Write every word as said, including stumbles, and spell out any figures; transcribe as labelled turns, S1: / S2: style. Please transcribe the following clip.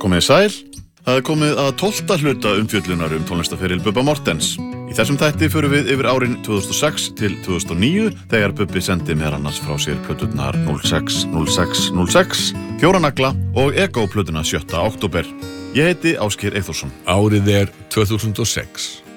S1: Komið sæl. Það er komið að tólfta hluta umfjöllunar um tónlistaferil Bubba Morthens. Í þessum þætti förum við yfir árin tvö þúsund og sex til tvö þúsund og níu þegar Bubbi sendi meðal annars frá sér plöturnar núll sex núll sex núll sex, Fjóra nagla og Ego plötuna sjötta október. Ég heiti Ásgeir Eyþórsson.
S2: Árið er tvö þúsund og sex.